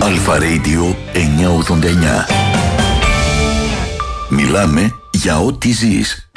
Αλφα Radio 989. Μιλάμε για ό,τι ζεις.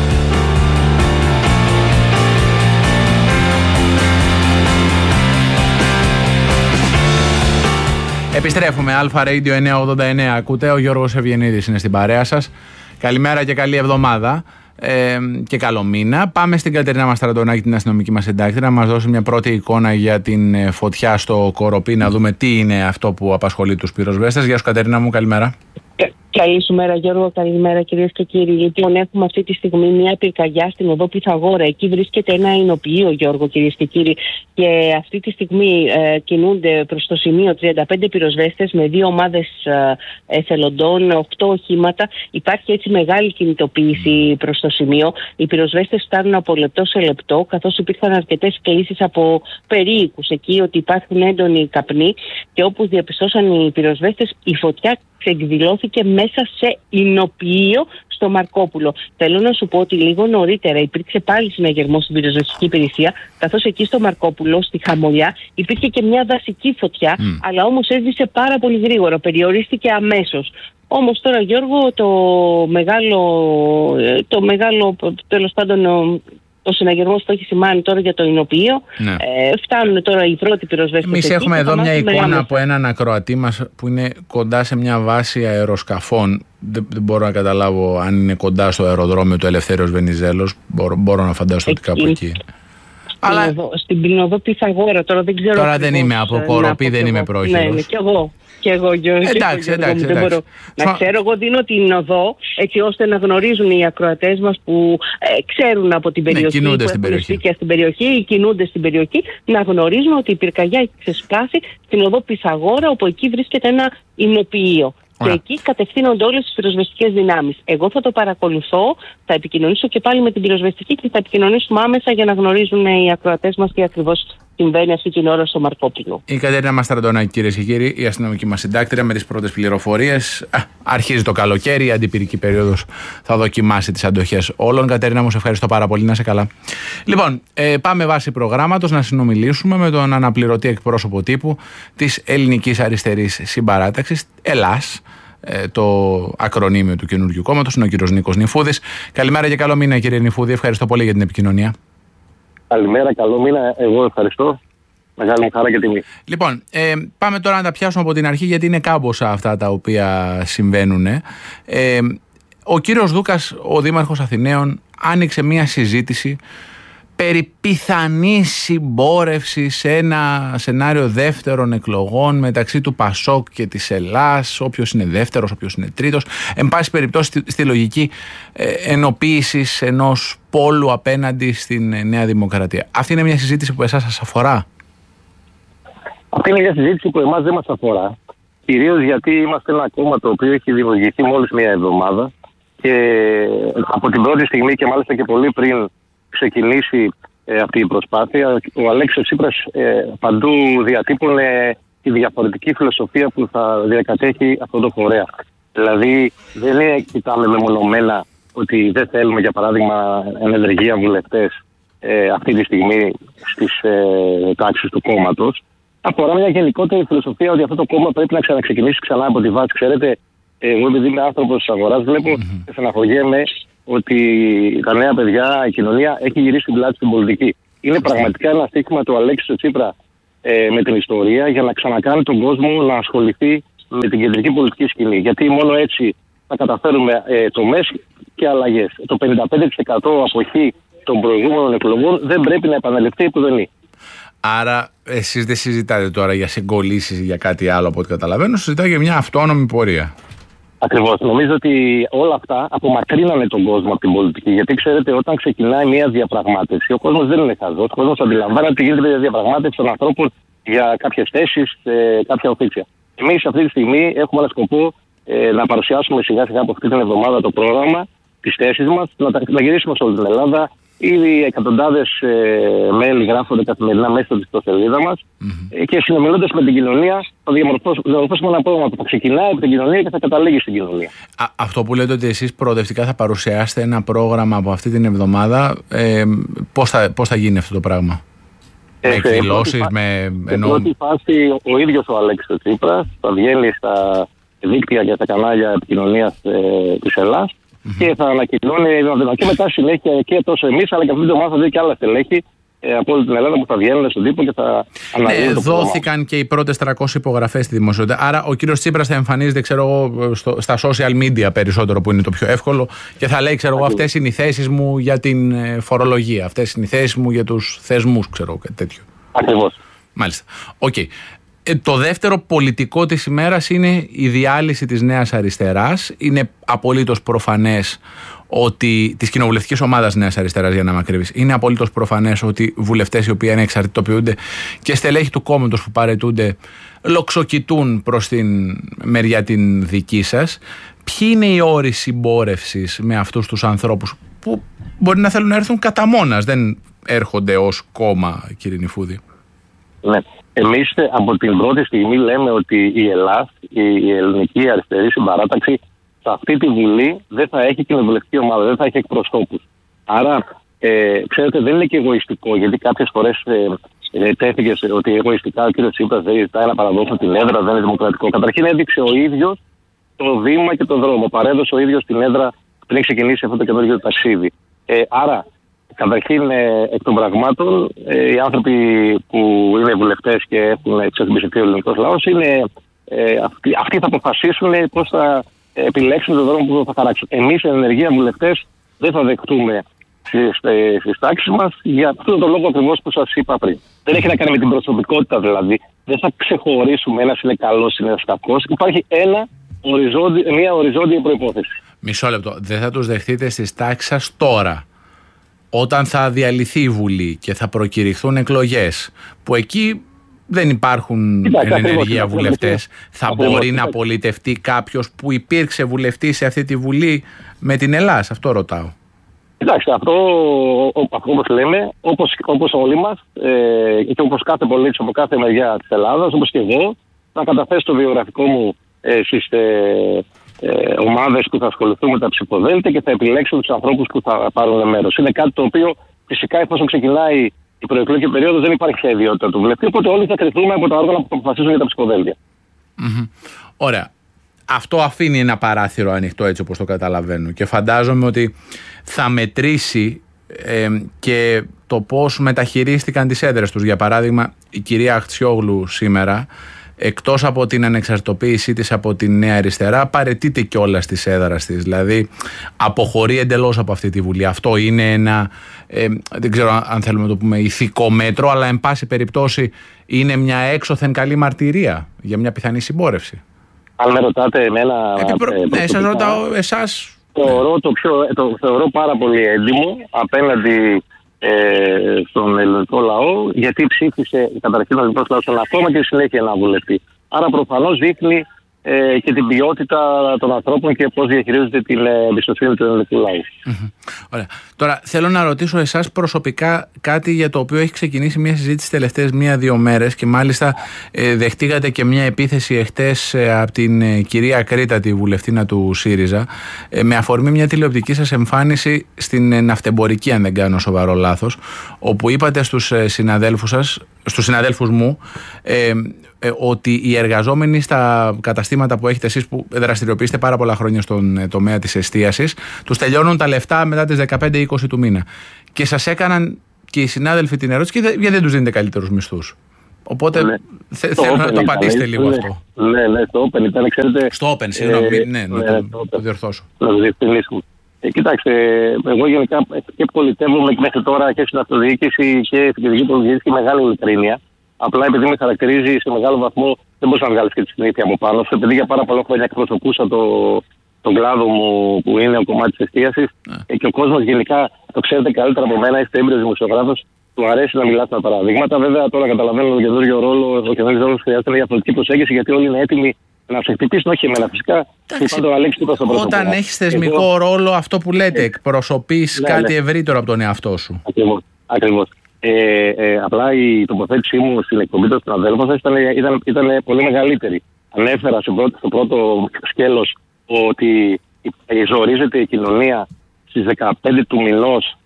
Επιστρέφουμε. Αλφα Radio 989. Ακούτε, ο Γιώργος Ευγενίδης είναι στην παρέα σας. Καλημέρα και καλή εβδομάδα και καλό μήνα. Πάμε στην Κατερίνα Μαστραντονάκη, την αστυνομική μας συντάκτρια, να μας δώσει μια πρώτη εικόνα για την φωτιά στο Κοροπή, να δούμε τι είναι αυτό που απασχολεί τους πυροσβέστες. Γεια σου Κατερίνα μου, καλημέρα. Καλή σου μέρα Γιώργο, καλημέρα κυρίες και κύριοι. Λοιπόν, έχουμε αυτή τη στιγμή μια πυρκαγιά στην οδό Πυθαγόρα. Εκεί βρίσκεται ένα εινοποιείο, Γιώργο, κυρίες και κύριοι. Και αυτή τη στιγμή κινούνται προς το σημείο 35 πυροσβέστες με 2 ομάδες εθελοντών, 8 οχήματα. Υπάρχει έτσι μεγάλη κινητοποίηση προς το σημείο. Οι πυροσβέστες φτάνουν από λεπτό σε λεπτό, καθώς υπήρχαν αρκετές κλήσεις από περίοικους εκεί ότι υπάρχουν έντονοι καπνοί. Και όπως διαπιστώσαν οι πυροσβέστες, η φωτιά εκδηλώθηκε μέσα σε εινοποιείο στο Μαρκόπουλο. Θέλω να σου πω ότι λίγο νωρίτερα υπήρξε πάλι συναγερμός στην πυροσβεστική υπηρεσία, καθώς εκεί στο Μαρκόπουλο, στη Χαμολιά, υπήρχε και μια δασική φωτιά, αλλά όμως έσβησε πάρα πολύ γρήγορα, περιορίστηκε αμέσως. Όμως τώρα, Γιώργο, το μεγάλο τέλος πάντων, ο συναγερμός που έχει σημάνει τώρα για το εινοποιείο, φτάνουν τώρα οι πρώτοι πυροσβέστες. Εμείς έχουμε εδώ μια εικόνα από έναν ακροατή μας που είναι κοντά σε μια βάση αεροσκαφών. Δεν μπορώ να καταλάβω αν είναι κοντά στο αεροδρόμιο του Ελευθέριος Βενιζέλος. Μπορώ να φανταστώ ότι κάπου εκεί. Αλλά στην Πινοδό Πυθαγόρα, τώρα δεν ξέρω. Τώρα δεν είμαι από Κοροπή, δεν είμαι πρόχειρος. Ναι, και εγώ, Γιώργο. Εντάξει. Δεν μπορώ να ξέρω. Εγώ δίνω την οδό έτσι ώστε να γνωρίζουν οι ακροατές μας που ξέρουν από την περιοχή, κινούνται που στην έχουν περιοχή. σπίτια στην περιοχή ή κινούνται στην περιοχή, να γνωρίζουν ότι η πυρκαγιά έχει ξεσπάσει στην οδό Πυθαγόρα, όπου εκεί βρίσκεται ένα εινοποιείο. Και εκεί κατευθύνονται όλες τις πυροσβεστικές δυνάμεις. Εγώ θα το παρακολουθώ, θα επικοινωνήσω και πάλι με την πυροσβεστική και θα επικοινωνήσουμε άμεσα για να γνωρίζουν οι ακροατές μας τι ακριβώς συμβαίνει αυτή την ώρα στο Μαρκόπουλο. Η Κατερίνα Μαστραντονάκη, κυρίες και κύριοι, η αστυνομική μας συντάκτρια, με τις πρώτες πληροφορίες. Αρχίζει το καλοκαίρι, η αντιπυρική περίοδος θα δοκιμάσει τις αντοχές όλων. Κατερίνα μου, σε ευχαριστώ πάρα πολύ, να είσαι καλά. Λοιπόν, πάμε βάσει προγράμματος να συνομιλήσουμε με τον αναπληρωτή εκπρόσωπο τύπου της Ελληνικής Αριστερής Συμπαράταξης, ΕΛΑΣ, το ακρονίμιο του καινούργιου κόμματος, είναι ο κύριος Νίκος Νηφούδης. Καλημέρα και καλό μήνα, κύριε Νηφούδη. Ευχαριστώ πολύ για την επικοινωνία. Καλημέρα, καλό μήνα. Εγώ ευχαριστώ. Μεγάλη μου χαρά και τιμή. Λοιπόν, πάμε τώρα να τα πιάσουμε από την αρχή, γιατί είναι κάμποσα αυτά τα οποία συμβαίνουν. Ο κύριος Δούκας, ο Δήμαρχος Αθηναίων, άνοιξε μια συζήτηση περί πιθανής συμπόρευσης σε ένα σενάριο δεύτερων εκλογών μεταξύ του Πασόκ και της Ελλάς, όποιος είναι δεύτερος, όποιος είναι τρίτος, εν πάση περιπτώσει στη λογική ενοποίησης ενός πόλου απέναντι στην Νέα Δημοκρατία. Αυτή είναι μια συζήτηση που εσάς σας αφορά? Αυτή είναι μια συζήτηση που εμάς δεν μας αφορά, κυρίως γιατί είμαστε ένα κόμμα το οποίο έχει δημιουργηθεί μόλις μια εβδομάδα και από την πρώτη στιγμή και μάλιστα και πολύ πριν ξεκινήσει αυτή η προσπάθεια, ο Αλέξης Τσίπρας παντού διατύπωνε τη διαφορετική φιλοσοφία που θα διακατέχει αυτό το φορέα. Δηλαδή δεν κοιτάμε μεμονωμένα ότι δεν θέλουμε, για παράδειγμα, ενεργεία βουλευτές αυτή τη στιγμή στις τάξεις του κόμματος. Αφορά μια γενικότερη φιλοσοφία ότι αυτό το κόμμα πρέπει να ξαναξεκινήσει ξανά από τη βάση. Ξέρετε, εγώ επειδή είμαι άνθρωπος της αγοράς, βλέπω και στεναχωριέμαι ότι τα νέα παιδιά, η κοινωνία έχει γυρίσει την πλάτη στην πολιτική. Είναι πραγματικά ένα στίχημα του Αλέξη Τσίπρα με την ιστορία για να ξανακάνει τον κόσμο να ασχοληθεί με την κεντρική πολιτική σκηνή. Γιατί μόνο έτσι θα καταφέρουμε τομές και αλλαγές. Το 55% αποχή των προηγούμενων εκλογών δεν πρέπει να επαναληφθεί επουδενή. Άρα εσείς δεν συζητάτε τώρα για συγκολήσεις ή για κάτι άλλο από ό,τι καταλαβαίνω, συζητάτε για μια αυτόνομη πορεία. Ακριβώς. Νομίζω ότι όλα αυτά απομακρύνανε τον κόσμο από την πολιτική. Γιατί ξέρετε, όταν ξεκινάει μια διαπραγμάτευση, ο κόσμος δεν είναι χαζός. Ο κόσμος αντιλαμβάνεται ότι γίνεται μια διαπραγμάτευση των ανθρώπων για κάποιες θέσεις, κάποια οφίτσια. Εμείς αυτή τη στιγμή έχουμε ένα σκοπό να παρουσιάσουμε σιγά σιγά από αυτή την εβδομάδα το πρόγραμμα, τις θέσεις μας, να γυρίσουμε σε όλη την Ελλάδα. Ήδη εκατοντάδες μέλη γράφονται καθημερινά μέσα στην ιστοσελίδα μας και συνομιλώντας με την κοινωνία θα διαμορφώσουμε ένα πρόγραμμα που θα ξεκινάει από την κοινωνία και θα καταλήγει στην κοινωνία. Αυτό που λέτε ότι εσείς προοδευτικά θα παρουσιάσετε ένα πρόγραμμα από αυτή την εβδομάδα, πώς θα γίνει αυτό το πράγμα? Με εκδηλώσεις, σε πρώτη φάση ο ίδιος ο Αλέξης Τσίπρας θα βγαίνει στα δίκτυα και στα κανάλια επικοινωνίας της Ελλάδας και θα ανακοινώνει, και μετά συνέχεια και τόσο εμείς, αλλά και αυτή την εβδομάδα θα δει και άλλα στελέχη από όλη την Ελλάδα που θα βγαίνουν στον τύπο και θα αναδείξουν. Δόθηκαν και οι πρώτες 300 υπογραφές στη δημοσιότητα. Άρα ο κύριος Τσίπρας θα εμφανίζεται, ξέρω εγώ, στα social media περισσότερο, που είναι το πιο εύκολο, και θα λέει, ξέρω εγώ, αυτές είναι οι θέσεις μου για την φορολογία, αυτές είναι οι θέσεις μου για τους θεσμούς, ξέρω εγώ, κάτι τέτοιο. Ακριβώς. Μάλιστα. Okay. Το δεύτερο πολιτικό της ημέρας είναι η διάλυση της Νέας Αριστεράς. Είναι απολύτως προφανές ότι της κοινοβουλευτικής ομάδας Νέας Αριστεράς, για να είμαι ακριβής, είναι απολύτως προφανές ότι βουλευτές οι οποίοι ανεξαρτητοποιούνται και στελέχη του κόμματος που παραιτούνται λοξοκοιτούν προς την μεριά την δική σας. Ποιοι είναι οι όροι συμπόρευσης με αυτούς τους ανθρώπους που μπορεί να θέλουν να έρθουν κατά μόνας, δεν έρχονται ως κόμμα, κύριε Νηφούδη? Ναι. Εμείς από την πρώτη στιγμή λέμε ότι η Ελλάδα, η ελληνική αριστερή συμπαράταξη, σε αυτή τη Βουλή δεν θα έχει κοινοβουλευτική ομάδα, δεν θα έχει εκπροσώπους. Άρα, ξέρετε, δεν είναι και εγωιστικό, γιατί κάποιες φορές τέθηκε ότι εγωιστικά ο κ. Τσίπρας δεν ζητάει να παραδώσουν την έδρα, δεν είναι δημοκρατικό. Καταρχήν έδειξε ο ίδιος το βήμα και το δρόμο. Παρέδωσε ο ίδιος την έδρα πριν ξεκινήσει αυτό το καινούργιο ταξίδι. Άρα, καταρχήν, εκ των πραγμάτων, οι άνθρωποι που είναι βουλευτές και έχουν εξασφαλιστεί ο ελληνικός λαός, αυτοί θα αποφασίσουν πώς θα επιλέξουν τον δρόμο που θα χαράξουν. Εμείς, οι ενεργεία βουλευτές, δεν θα δεχτούμε στις τάξεις μας για αυτόν τον λόγο ακριβώς που σας είπα πριν. Δεν έχει να κάνει με την προσωπικότητα, δηλαδή. Δεν θα ξεχωρίσουμε ένας είναι καλός, ένας κακός. Υπάρχει μια οριζόντια προϋπόθεση. Μισό λεπτό. Δεν θα τους δεχτείτε στις τάξεις σας τώρα, όταν θα διαλυθεί η Βουλή και θα προκηρυχθούν εκλογές, που εκεί δεν υπάρχουν ενεργεία βουλευτές, θα μπορεί να πολιτευτεί κάποιος που υπήρξε βουλευτής σε αυτή τη Βουλή με την Ελλάδα? Αυτό ρωτάω. Κοιτάξτε, αυτό όπως λέμε, όπως όλοι μας και όπως κάθε πολίτης από κάθε μεριά της Ελλάδας, όπως και εγώ, θα καταθέσω το βιογραφικό μου στις ομάδες που θα ασχοληθούν με τα ψηφοδέλτια και θα επιλέξουν τους ανθρώπους που θα πάρουν μέρος. Είναι κάτι το οποίο φυσικά, εφόσον ξεκινάει η προεκλογική περίοδος, δεν υπάρχει πια ιδιότητα του βουλευτή, οπότε όλοι θα κρυθούμε από τα όργανα που θα αποφασίσουν για τα ψηφοδέλτια. Ωραία. Αυτό αφήνει ένα παράθυρο ανοιχτό, έτσι όπως το καταλαβαίνω, και φαντάζομαι ότι θα μετρήσει και το πώς μεταχειρίστηκαν τις έδρες τους. Για παράδειγμα, η κυρία Αχτσιόγλου σήμερα, εκτός από την ανεξαρτητοποίησή της από τη Νέα Αριστερά, παραιτείται κιόλας της έδρας της. Δηλαδή αποχωρεί εντελώς από αυτή τη Βουλή. Αυτό είναι ένα, δεν ξέρω αν θέλουμε να το πούμε ηθικό μέτρο, αλλά εν πάση περιπτώσει είναι μια έξωθεν καλή μαρτυρία για μια πιθανή συμπόρευση. Αν με ρωτάτε εμένα... Ναι, σας ρωτάω εσάς. Θεωρώ πάρα πολύ έντιμο απέναντι στον ελληνικό λαό, γιατί ψήφισε καταρχήν ο ελληνικός λαός ένα κόμμα και συνέχεια ένα βουλευτή. Άρα προφανώς δείχνει και την ποιότητα των ανθρώπων και πώς διαχειρίζονται την εμπιστοσύνη του ελληνικού λαού. Ωραία. Τώρα θέλω να ρωτήσω εσάς προσωπικά κάτι για το οποίο έχει ξεκινήσει μια συζήτηση τελευταίες 1-2 μέρες και μάλιστα δεχτήκατε και μια επίθεση εχθές από την κυρία Κρήτα, τη βουλευτήνα του ΣΥΡΙΖΑ, με αφορμή μια τηλεοπτική σας εμφάνιση στην ναυτεμπορική, αν δεν κάνω σοβαρό λάθος, όπου είπατε στους συναδέλφους μου ότι οι εργαζόμενοι στα καταστήματα που έχετε εσείς, που δραστηριοποιείστε πάρα πολλά χρόνια στον τομέα της εστίασης, τους τελειώνουν τα λεφτά μετά τις 15-20 του μήνα. Και σας έκαναν και οι συνάδελφοι την ερώτηση, γιατί δεν τους δίνετε καλύτερους μισθούς? Οπότε θέλω να το απαντήσετε λίγο αυτό. Ναι, στο Open ήταν, ξέρετε. Στο Open, συγγνώμη, να το διορθώσω. Να το διευκρινίσουμε. Κοιτάξτε, εγώ γενικά και πολιτεύομαι μέχρι τώρα και στην αυτοδιοίκηση και στην κεντρική πολιτική και μεγάλη ειλικρίνεια. Απλά επειδή με χαρακτηρίζει σε μεγάλο βαθμό, δεν μπορούσα να βγάλει και τη συνήθεια μου πάνω. Επειδή για πάρα πολλά χρόνια εκπροσωπούσα τον κλάδο μου που είναι ο κομμάτι τη εστίασης και ο κόσμος γενικά το ξέρετε καλύτερα από μένα, είστε έμπειρος δημοσιογράφος, του αρέσει να μιλάτε με παραδείγματα. Βέβαια τώρα καταλαβαίνω τον καινούριο ρόλο, ο καινούριο ρόλο χρειάζεται μια διαφορετική προσέγγιση γιατί όλοι είναι έτοιμοι να σε χτυπήσουν, όχι εμένα φυσικά. Όταν έχεις θεσμικό ρόλο, αυτό που λέτε, εκπροσωπείς κάτι ευρύτερο από τον εαυτό σου. Ακριβώς. Απλά η τοποθέτησή μου στην εκπομπή των συναδέλφων ήταν πολύ μεγαλύτερη. Ανέφερα στο πρώτο σκέλος ότι ζορίζεται η κοινωνία στις 15 του μηνός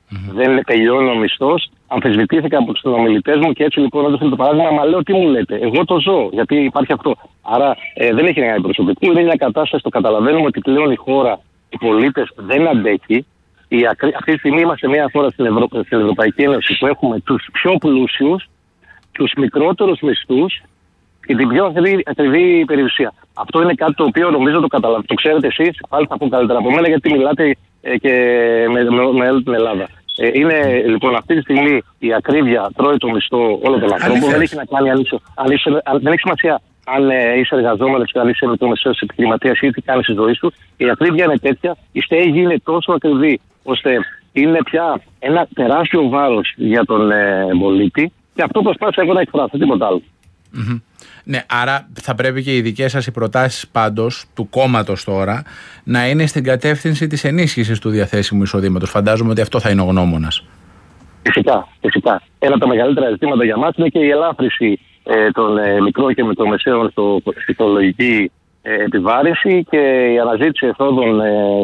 Δεν τελειώνει ο μισθός. Αμφισβητήθηκα από τους συνομιλητές μου και έτσι λοιπόν έδωσα το παράδειγμα. Μα λέω τι μου λέτε. Εγώ το ζω, γιατί υπάρχει αυτό. Άρα δεν έχει κανένα προσωπικό. Είναι μια κατάσταση, το καταλαβαίνουμε ότι πλέον η χώρα, οι πολίτες δεν αντέχει. Αυτή τη στιγμή είμαστε μια χώρα στην Ευρωπαϊκή Ένωση που έχουμε τους πιο πλούσιους, τους μικρότερους μισθούς και την πιο ακριβή περιουσία. Αυτό είναι κάτι το οποίο νομίζω το ξέρετε εσείς, πάλι θα πω καλύτερα από μένα, γιατί μιλάτε και με όλη την Ελλάδα. Είναι λοιπόν αυτή τη στιγμή η ακρίβεια τρώει το μισθό όλων των ανθρώπων. Δεν έχει να κάνει δεν έχει σημασία αν είσαι εργαζόμενος ή αν είσαι μικρομεσαίος επιχειρηματίας ή τι κάνεις στη ζωή σου. Η ακρίβεια είναι τέτοια, η στέγη είναι τόσο ακριβή, ώστε είναι πια ένα τεράστιο βάρος για τον πολίτη. Και αυτό προσπάθησα εγώ να εκφράσω, τίποτα άλλο. Ναι, άρα θα πρέπει και οι δικές σας οι προτάσεις πάντως του κόμματος τώρα να είναι στην κατεύθυνση της ενίσχυσης του διαθέσιμου εισοδήματος. Φαντάζομαι ότι αυτό θα είναι ο γνώμονας. Φυσικά. Ένα από τα μεγαλύτερα ζητήματα για μας είναι και η ελάφρυση των μικρών και μικρομεσαίων στη φορολογική επιβάρυνση και η αναζήτηση εσόδων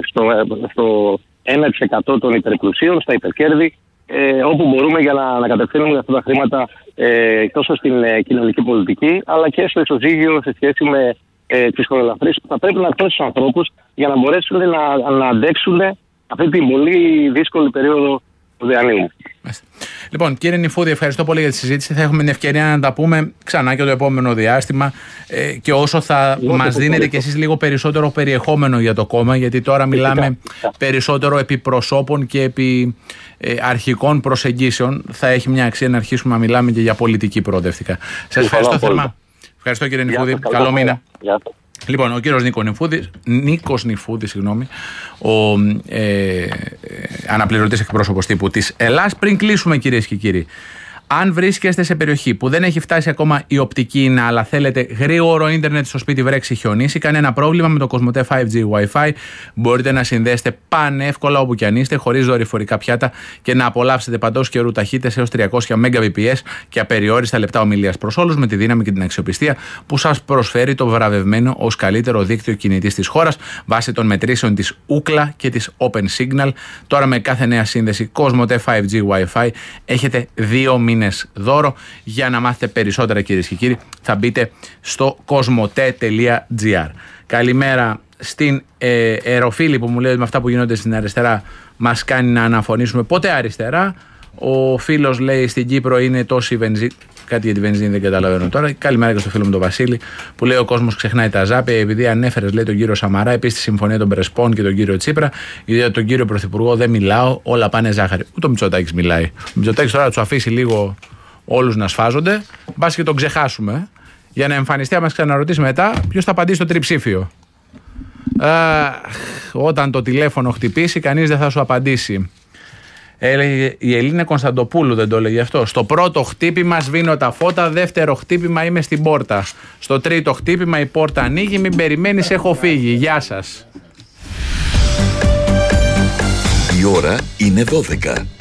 στο 1% των υπερπλουσίων, στα υπερκέρδη, όπου μπορούμε για να κατευθύνουμε αυτά τα χρήματα τόσο στην κοινωνική πολιτική αλλά και στο ισοζύγιο σε σχέση με τις φοροελαφρύσεις που θα πρέπει να έρθουν στους ανθρώπους για να μπορέσουν να αντέξουν αυτή την πολύ δύσκολη περίοδο του διανύμου. Λοιπόν, κύριε Νηφούδη, ευχαριστώ πολύ για τη συζήτηση. Θα έχουμε την ευκαιρία να τα πούμε ξανά και το επόμενο διάστημα και όσο θα μας δίνετε κι εσείς λίγο περισσότερο περιεχόμενο για το κόμμα, γιατί τώρα μιλάμε περισσότερο επί προσώπων και επί αρχικών προσεγγίσεων. Θα έχει μια αξία να αρχίσουμε να μιλάμε και για πολιτική προοδευτικά. Σας ευχαριστώ θερμά. Ευχαριστώ κύριε Νηφούδη. Καλό μήνα. Λοιπόν, ο κύριος Νίκος Νηφούδης, ο αναπληρωτής εκπρόσωπος τύπου της Ελλάς. Πριν κλείσουμε, κυρίες και κύριοι, αν βρίσκεστε σε περιοχή που δεν έχει φτάσει ακόμα η οπτική ίνα, αλλά θέλετε γρήγορο ίντερνετ στο σπίτι, βρέξει, χιονίσει, κανένα πρόβλημα με το Cosmote 5G Wi-Fi. Μπορείτε να συνδέσετε πανεύκολα όπου κι αν είστε, χωρίς δορυφορικά πιάτα και να απολαύσετε παντός καιρού ταχύτητες έως 300 Mbps και απεριόριστα λεπτά ομιλίας προς όλους, με τη δύναμη και την αξιοπιστία που σας προσφέρει το βραβευμένο ως καλύτερο δίκτυο κινητής της χώρας βάσει των μετρήσεων της Ookla και της Open Signal. Τώρα με κάθε νέα σύνδεση Cosmote 5G Wi-Fi έχετε 2 μήνες δώρο. Για να μάθετε περισσότερα, κυρίες και κύριοι, θα μπείτε στο cosmote.gr. Καλημέρα στην Εροφίλη που μου λέει ότι με αυτά που γίνονται στην αριστερά μας κάνει να αναφωνήσουμε ποτέ αριστερά. Ο φίλος λέει στην Κύπρο είναι τόση βενζίνη. Κάτι για τη βενζίνη δεν καταλαβαίνω τώρα. Καλημέρα και στο φίλο μου τον Βασίλη που λέει: ο κόσμος ξεχνάει τα ζάπια. Επειδή ανέφερες, λέει, τον κύριο Σαμαρά, επίσης τη συμφωνία των Πρεσπών και τον κύριο Τσίπρα, γιατί τον κύριο Πρωθυπουργό δεν μιλάω, όλα πάνε ζάχαρη. Ούτε ο Μητσοτάκης μιλάει. Ο Μητσοτάκης τώρα του αφήσει λίγο όλους να σφάζονται, μπας και τον ξεχάσουμε, για να εμφανιστεί, άμα ξαναρωτήσει μετά, ποιος θα απαντήσει στο τριψήφιο. Όταν το τηλέφωνο χτυπήσει, κανείς δεν θα σου απαντήσει. Έλεγε η Ελίνα Κωνσταντοπούλου, δεν το έλεγε αυτό. Στο πρώτο χτύπημα σβήνω τα φώτα, δεύτερο χτύπημα είμαι στην πόρτα. Στο τρίτο χτύπημα η πόρτα ανοίγει, μην περιμένεις, έχω φύγει. Γεια σας. Η ώρα είναι 12.